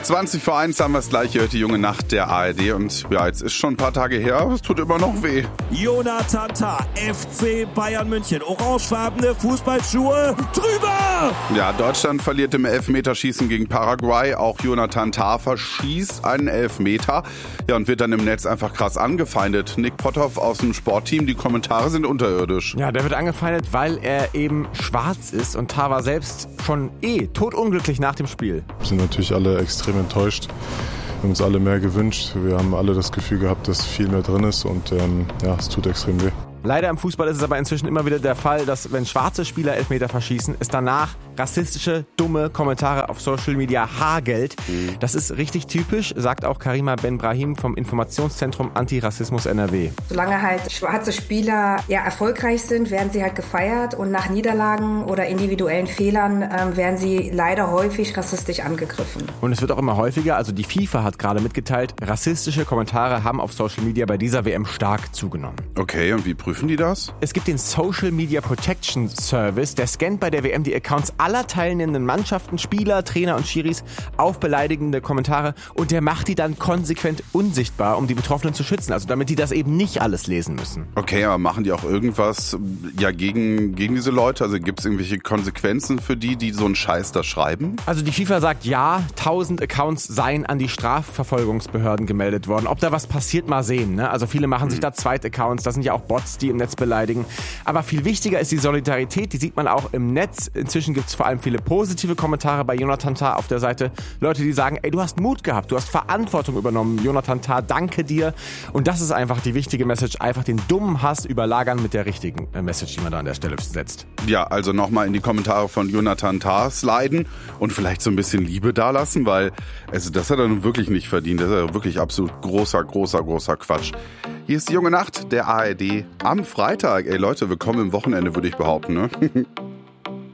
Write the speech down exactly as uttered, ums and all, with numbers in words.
zwanzig vor eins haben wir es gleich, hört die junge Nacht der A R D. Und ja, jetzt ist schon ein paar Tage her, aber es tut immer noch weh. Jonathan Tah, F C Bayern München, orangefarbene Fußballschuhe, drüber! Ja, Deutschland verliert im Elfmeterschießen gegen Paraguay. Auch Jonathan Tah verschießt einen Elfmeter. Ja, und wird dann im Netz einfach krass angefeindet. Nick Potthoff aus dem Sportteam, die Kommentare sind unterirdisch. Ja, der wird angefeindet, weil er eben schwarz ist. Und Tah war selbst schon eh totunglücklich nach dem Spiel. Wir sind natürlich alle extrem enttäuscht. Wir haben uns alle mehr gewünscht. Wir haben alle das Gefühl gehabt, dass viel mehr drin ist und ähm, ja, es tut extrem weh. Leider im Fußball ist es aber inzwischen immer wieder der Fall, dass wenn schwarze Spieler Elfmeter verschießen, es danach rassistische, dumme Kommentare auf Social Media hagelt. Mhm. Das ist richtig typisch, sagt auch Karima Ben-Brahim vom Informationszentrum Antirassismus N R W. Solange halt schwarze Spieler ja, erfolgreich sind, werden sie halt gefeiert und nach Niederlagen oder individuellen Fehlern ähm, werden sie leider häufig rassistisch angegriffen. Und es wird auch immer häufiger, also die FIFA hat gerade mitgeteilt, rassistische Kommentare haben auf Social Media bei dieser W M stark zugenommen. Okay, und wie prüfen die das? Es gibt den Social Media Protection Service, der scannt bei der W M die Accounts aller teilnehmenden Mannschaften, Spieler, Trainer und Schiris auf beleidigende Kommentare und der macht die dann konsequent unsichtbar, um die Betroffenen zu schützen, also damit die das eben nicht alles lesen müssen. Okay, aber machen die auch irgendwas ja gegen, gegen diese Leute? Also gibt es irgendwelche Konsequenzen für die, die so einen Scheiß da schreiben? Also die FIFA sagt ja, tausend Accounts seien an die Strafverfolgungsbehörden gemeldet worden. Ob da was passiert, mal sehen. Ne? Also viele machen sich da Zweit-Accounts, da sind ja auch Bots, die im Netz beleidigen. Aber viel wichtiger ist die Solidarität, die sieht man auch im Netz. Inzwischen gibt es vor allem viele positive Kommentare bei Jonathan Tah auf der Seite. Leute, die sagen, ey, du hast Mut gehabt, du hast Verantwortung übernommen, Jonathan Tah, danke dir. Und das ist einfach die wichtige Message, einfach den dummen Hass überlagern mit der richtigen Message, die man da an der Stelle setzt. Ja, also nochmal in die Kommentare von Jonathan Tah sliden und vielleicht so ein bisschen Liebe dalassen, weil also das hat er nun wirklich nicht verdient. Das ist ja wirklich absolut großer, großer, großer Quatsch. Hier ist die junge Nacht der A R D am Freitag. Ey Leute, willkommen im Wochenende, würde ich behaupten, ne?